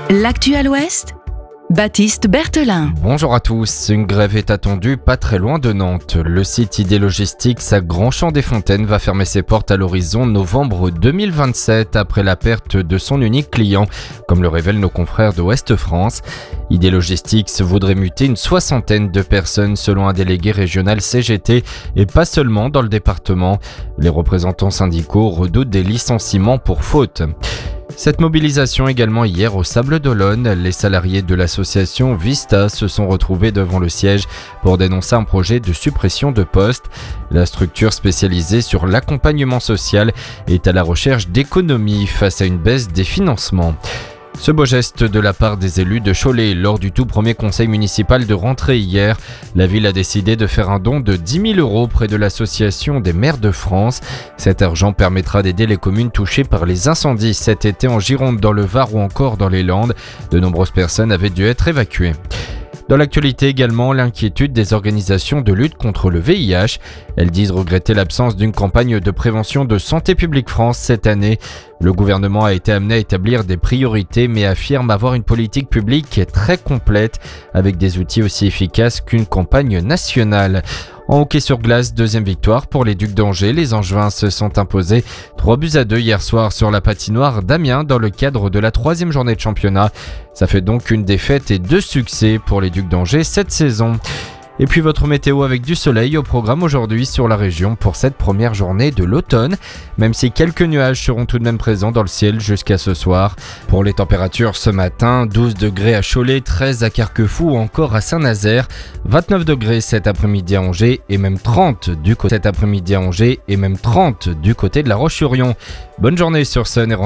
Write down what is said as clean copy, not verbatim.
L'actu à l'Ouest, Baptiste Berthelin. Bonjour à tous, une grève est attendue pas très loin de Nantes. Le site ID Logistique à Grand-Champ-des-Fontaines va fermer ses portes à l'horizon novembre 2027 après la perte de son unique client, comme le révèlent nos confrères de Ouest France. ID Logistics voudrait muter une 60aine de personnes selon un délégué régional CGT et pas seulement dans le département. Les représentants syndicaux redoutent des licenciements pour faute. Cette mobilisation également hier au Sables-d'Olonne, les salariés de l'association Vista se sont retrouvés devant le siège pour dénoncer un projet de suppression de postes. La structure spécialisée sur l'accompagnement social est à la recherche d'économies face à une baisse des financements. Ce beau geste de la part des élus de Cholet lors du tout premier conseil municipal de rentrée hier. La ville a décidé de faire un don de 10 000 € auprès de l'association des maires de France. Cet argent permettra d'aider les communes touchées par les incendies cet été en Gironde, dans le Var ou encore dans les Landes. De nombreuses personnes avaient dû être évacuées. Dans l'actualité également, l'inquiétude des organisations de lutte contre le VIH. Elles disent regretter l'absence d'une campagne de prévention de Santé publique France cette année. Le gouvernement a été amené à établir des priorités mais affirme avoir une politique publique très complète avec des outils aussi efficaces qu'une campagne nationale. En hockey sur glace, deuxième victoire pour les Ducs d'Angers. Les Angevins se sont imposés 3-2 hier soir sur la patinoire d'Amiens dans le cadre de la 3e journée de championnat. Ça fait donc une défaite et 2 succès pour les Ducs d'Angers cette saison. Et puis votre météo avec du soleil au programme aujourd'hui sur la région pour cette première journée de l'automne, même si quelques nuages seront tout de même présents dans le ciel jusqu'à ce soir. Pour les températures ce matin, 12 degrés à Cholet, 13 à Carquefou ou encore à Saint-Nazaire, 29 degrés cet après-midi à Angers et même 30 du côté de La Roche-sur-Yon. Bonne journée sur Sun et